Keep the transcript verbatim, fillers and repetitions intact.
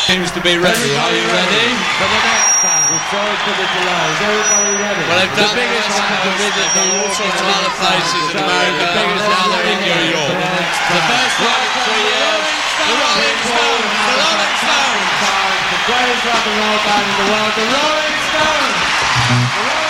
Seems to be ready. Are you ready? For the next band. We're sorry for the delay. Is everybody ready? Well, they've done it in Chicago, they've done all sorts of other places in America, and now they're in New York. The first time in three years, the Rolling Stones, the Rolling Stones! The greatest rock and roll band in the world, the Rolling Stones! The Rolling